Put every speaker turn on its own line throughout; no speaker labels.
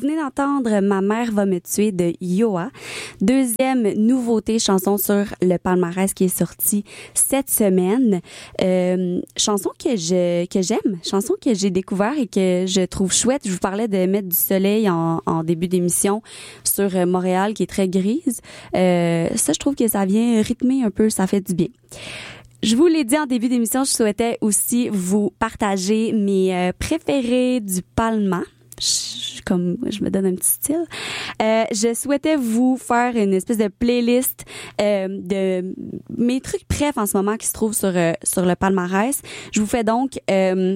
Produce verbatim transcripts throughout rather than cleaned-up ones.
venez d'entendre Ma mère va me tuer de Yoa. Deuxième nouveauté, chanson sur le palmarès qui est sortie cette semaine. Euh, chanson que je que j'aime, chanson que j'ai découvert et que je trouve chouette. Je vous parlais de mettre du soleil en, en début d'émission sur Montréal qui est très grise. Euh, ça, je trouve que ça vient rythmer un peu, ça fait du bien. Je vous l'ai dit en début d'émission, je souhaitais aussi vous partager mes euh, préférés du Palma. Je, comme je me donne un petit style. Euh, je souhaitais vous faire une espèce de playlist euh, de mes trucs préf en ce moment qui se trouvent sur euh, sur le palmarès. Je vous fais donc euh,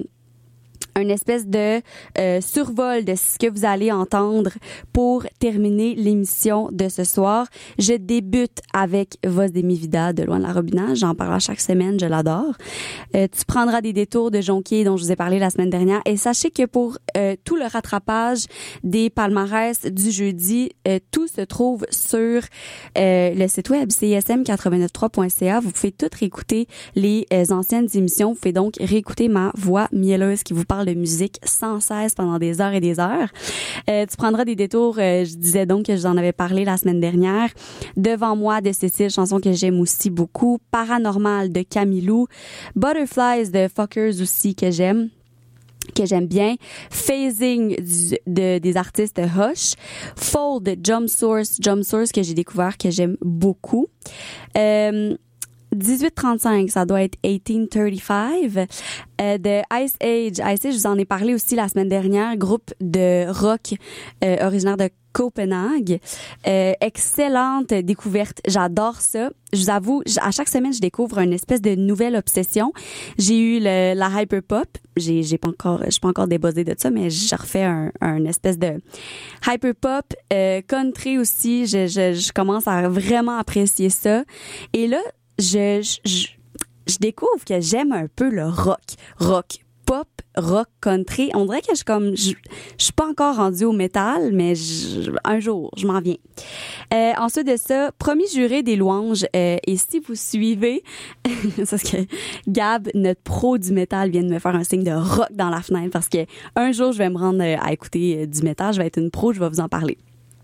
une espèce de euh, survol de ce que vous allez entendre pour terminer l'émission de ce soir. Je débute avec Voz de mi vida de Luan Larobina. J'en parle à chaque semaine, je l'adore. Euh, tu prendras des détours de Jonquier dont je vous ai parlé la semaine dernière. Et sachez que pour euh, tout le rattrapage des palmarès du jeudi, euh, tout se trouve sur euh, le site web c s m quatre-vingt-neuf trois point c a. Vous pouvez tout réécouter les euh, anciennes émissions. Vous pouvez donc réécouter ma voix mielleuse qui vous parle de musique sans cesse pendant des heures et des heures. Euh, tu prendras des détours, euh, je disais donc que j'en avais parlé la semaine dernière. Devant moi de Cécile, chanson que j'aime aussi beaucoup. Paranormal de Camilou. Butterflies de Fuckers aussi que j'aime. que j'aime bien. Phasing du, de, des artistes Hush. Fold de Jump Source. Jump Source que j'ai découvert, que j'aime beaucoup. Euh, dix-huit trente-cinq, ça doit être dix-huit trente-cinq. Euh, de Ice Age. Ice Age, je vous en ai parlé aussi la semaine dernière. Groupe de rock euh, originaire de Copenhague. Euh, excellente découverte. J'adore ça. Je vous avoue, à chaque semaine, je découvre une espèce de nouvelle obsession. J'ai eu le, la hyperpop. J'ai, j'ai pas encore, je suis pas encore débuzzée de ça, mais je refais un, un espèce de hyperpop. Euh, country aussi. Je, je, je commence à vraiment apprécier ça. Et là, je, je, je découvre que j'aime un peu le rock. Rock pop, rock, country. On dirait que je comme je, je suis pas encore rendue au métal, mais je, un jour, je m'en viens. Euh, ensuite de ça, Promis juré des louanges. Euh, et si vous suivez, parce que Gab, notre pro du métal, vient de me faire un signe de rock dans la fenêtre parce que un jour, je vais me rendre à écouter du métal. Je vais être une pro, je vais vous en parler.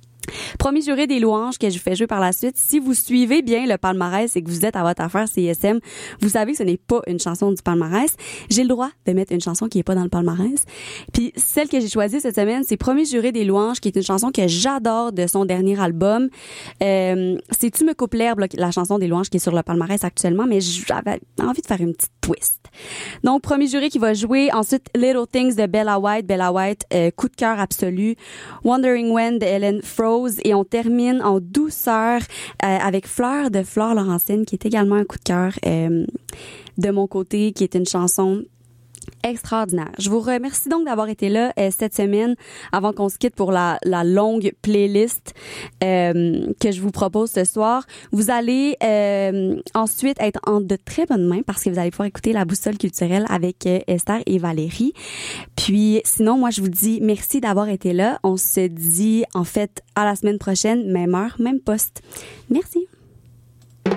Promis juré des louanges que je fais jouer par la suite. Si vous suivez bien le palmarès et que vous êtes à votre affaire C S M, vous savez que ce n'est pas une chanson du palmarès. J'ai le droit de mettre une chanson qui est pas dans le palmarès. Puis celle que j'ai choisie cette semaine, c'est Promis juré des louanges, qui est une chanson que j'adore de son dernier album. Euh, c'est Tu me coupes l'herbe, la chanson des louanges qui est sur le palmarès actuellement, mais j'avais envie de faire une petite twist. Donc Promis juré qui va jouer. Ensuite Little Things de Bella White. Bella White, euh, coup de cœur absolu. Wondering When de Ellen Froese. Et on termine en douceur euh, avec Fleur de Flore Laurentienne, qui est également un coup de cœur euh, de mon côté, qui est une chanson extraordinaire. Je vous remercie donc d'avoir été là euh, cette semaine avant qu'on se quitte pour la, la longue playlist euh, que je vous propose ce soir. Vous allez euh, ensuite être en de très bonnes mains parce que vous allez pouvoir écouter la boussole culturelle avec euh, Esther et Valérie. Puis sinon, moi je vous dis merci d'avoir été là. On se dit en fait à la semaine prochaine, même heure, même poste. Merci.